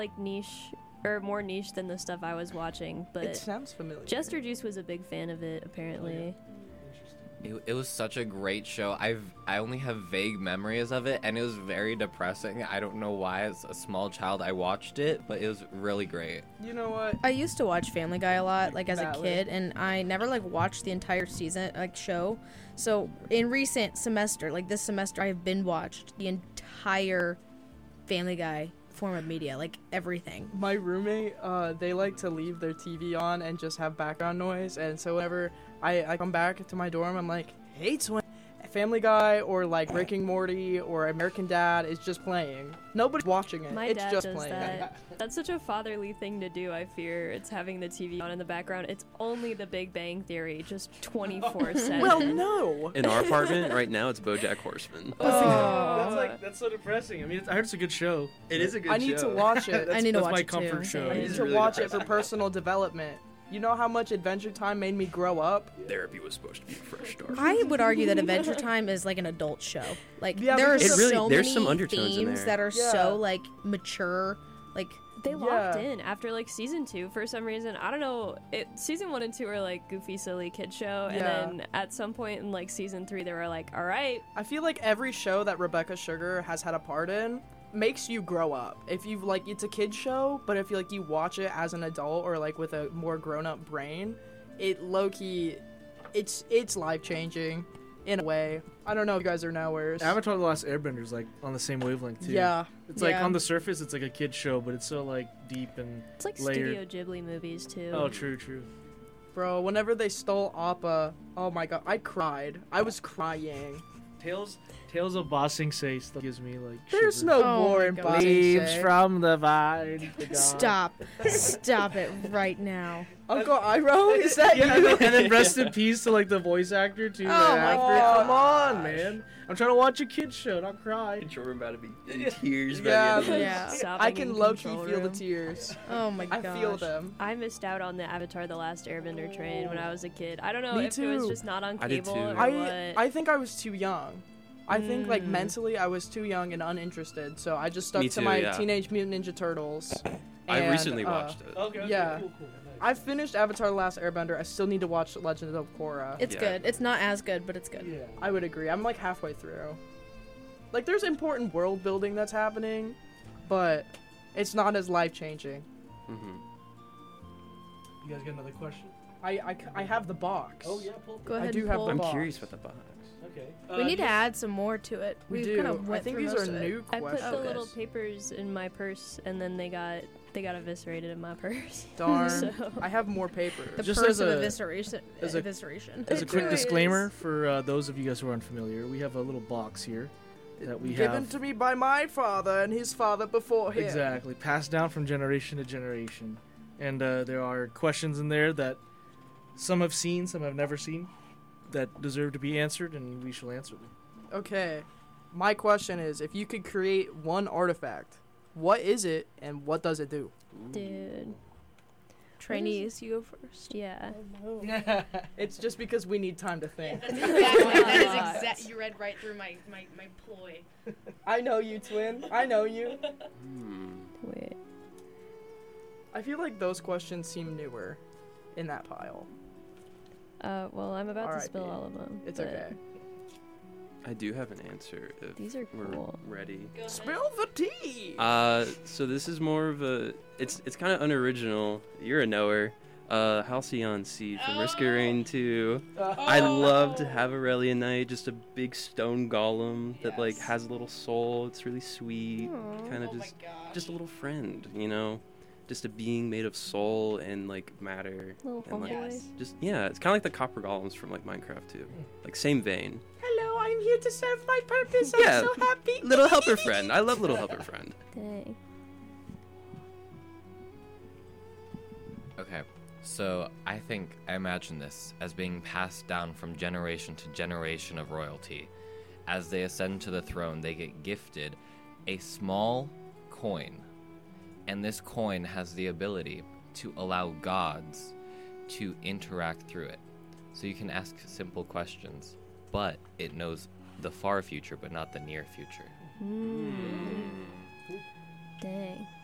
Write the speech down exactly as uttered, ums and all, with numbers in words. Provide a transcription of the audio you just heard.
like niche or more niche than the stuff I was watching, but It sounds familiar. Jester Juice was a big fan of it, apparently. It, it was such a great show. I've I only have vague memories of it, and it was very depressing. I don't know why. As a small child, I watched it, but it was really great. You know what? I used to watch Family Guy a lot, like as a Valid. kid, and I never like watched the entire season, like show. So in recent semester, like this semester, I have been watched the entire Family Guy form of media, like everything. My roommate, uh, they like to leave their T V on and just have background noise, and so whenever I, I come back to my dorm, I'm like, hey, twin. Family Guy or like Rick and Morty or American Dad is just playing. Nobody's watching it. My it's dad just does playing. that. That's such a fatherly thing to do, I fear. It's having the T V on in the background. It's only The Big Bang Theory, just twenty-four seven. Well, no. In our apartment right now, it's BoJack Horseman. Oh. That's like that's so depressing. I mean, it's, I heard it's a good show. It is a good I need show. to watch it. I need to that's watch my it too. comfort show. I Same. need It's to really watch it depressing. for personal development. You know how much Adventure Time made me grow up? Therapy was supposed to be a fresh start. I would argue that Adventure Time is like an adult show. Like Yeah, there are because- It really- so there's many some undertones in themes there. that are Yeah. so like mature. Like They locked Yeah. in after like season two for some reason. I don't know. It season one and two were like goofy, silly kid show, and Yeah. then at some point in like season three, they were like, "All right, I feel like every show that Rebecca Sugar has had a part in makes you grow up. If you like, it's a kid show, but if you like you watch it as an adult or like with a more grown-up brain, it low-key, it's it's life-changing in a way. I don't know if you guys are nowheres. Avatar: The Last Airbender is like on the same wavelength too. Yeah. It's like Yeah. on the surface, it's like a kid show, but it's so like deep and it's like layered. Studio Ghibli movies too." Oh, true, true. Bro, whenever they stole Appa, oh my god, I cried. I was crying. Tales, Tales of Ba Sing Se still gives me like. There's shivers. no Oh war my in God. Ba Sing Leaves Se. from the vine. to God. stop, stop it right now. Uncle Iroh, is that Yeah, and you? then, and then rest in peace to like the voice actor too. Oh right my after. gosh. Come on, man. I'm trying to watch a kid show, not cry. And Jordan about to be in tears by Yeah. the end of this. Yeah. Sobbing I can in low-key control feel the room. tears. Oh my I god. feel them. I missed out on the Avatar: The Last Airbender train when I was a kid. I don't know Me if it was too. just not on I did cable too. or I what. I think I was too young. I think like Mm. mentally I was too young and uninterested, so I just stuck Me to too, my yeah. Teenage Mutant Ninja Turtles. I and, recently uh, watched it. Okay. okay Yeah. Cool, cool. Nice. I finished Avatar: The Last Airbender. I still need to watch Legend of Korra. It's Yeah. good. It's not as good, but it's good. Yeah. I would agree. I'm like halfway through. Like there's important world building that's happening, but it's not as life changing. hmm You guys got another question? I, I, I have the box. Oh yeah, pull. Go I ahead. do and have pull. the I'm box. curious about the box. Okay. We Uh, need to do- add some more to it. We We've do. Kind of I went think through these most are of it. new I put questions. the Okay. little papers in my purse, and then they got they got eviscerated in my purse. Darn. So- I have more papers. The Just purse as of a- evisceration. as a- evisceration. As a It quick really disclaimer is. for uh, those of you guys who are unfamiliar, we have a little box here that we Given have to me by my father and his father before him. exactly passed down from generation to generation, and uh, there are questions in there that some have seen, some have never seen, that deserve to be answered, and we shall answer them. Okay. My question is, if you could create one artifact, what is it and what does it do? Dude, Trainees, you go first. yeah. It's just because we need time to think. Exactly. That is exact. You read right through my, my, my ploy. I know you, twin. I know you. Hmm. Wait. I feel like those questions seem newer in that pile. Uh, well, I'm about R I to P. spill all of them. It's but okay. I do have an answer if These are we're cool. ready. Spill the tea! Uh, so this is more of a. It's it's kind of unoriginal. You're a knower. Uh, Halcyon Seed from Risk of Rain two. I love to have Aurelia Knight, just a big stone golem that like Yes. has a little soul. It's really sweet, Aw. kind of Oh my just gosh. just a little friend, you know, just a being made of soul and like matter. Little and like Yes. just yeah, it's kind of like the copper golems from like Minecraft too, like same vein. Hello, I'm here to serve my purpose. Yeah. I'm so happy. Little helper friend. I love little helper friend. Dang. Okay, so I think I imagine this as being passed down from generation to generation of royalty. As they ascend to the throne, they get gifted a small coin, and this coin has the ability to allow gods to interact through it. So you can ask simple questions, but it knows the far future, but not the near future. Mm. Dang.